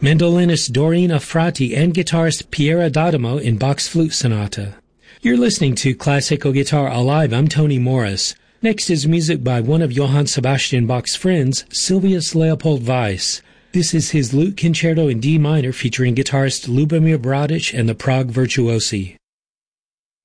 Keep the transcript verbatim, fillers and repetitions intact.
mandolinist Doreen Afrati, and guitarist Pierre Adadamo in Bach's Flute Sonata. You're listening to Classical Guitar Alive. I'm Tony Morris. Next is music by one of Johann Sebastian Bach's friends, Sylvius Leopold Weiss. This is his Lute Concerto in D minor featuring guitarist Lubomir Bradic and the Prague Virtuosi.